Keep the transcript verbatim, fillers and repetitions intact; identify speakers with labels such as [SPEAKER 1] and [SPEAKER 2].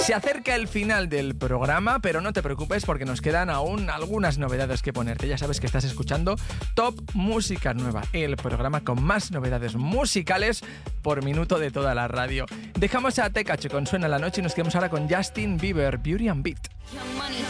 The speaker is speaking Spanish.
[SPEAKER 1] Se acerca el final del programa, pero no te preocupes porque nos quedan aún algunas novedades que ponerte. Ya sabes que estás escuchando Top Música Nueva, el programa con más novedades musicales por minuto de toda la radio. Dejamos a Tekache con Suena la Noche y nos quedamos ahora con Justin Bieber, Beauty and Beat.